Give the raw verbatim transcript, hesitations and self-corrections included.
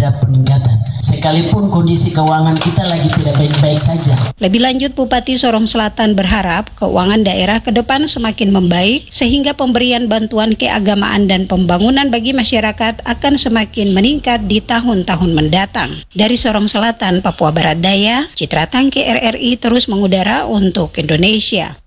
ada peningkatan. Sekalipun kondisi keuangan kita lagi tidak baik-baik saja. Lebih lanjut, Bupati Sorong Selatan berharap keuangan daerah ke depan semakin membaik sehingga pemberian bantuan keagamaan dan pembangunan bagi masyarakat akan semakin meningkat di tahun-tahun mendatang. Dari Sorong Selatan, Papua Barat Daya, Citra Tangke R R I terus mengudara untuk Indonesia.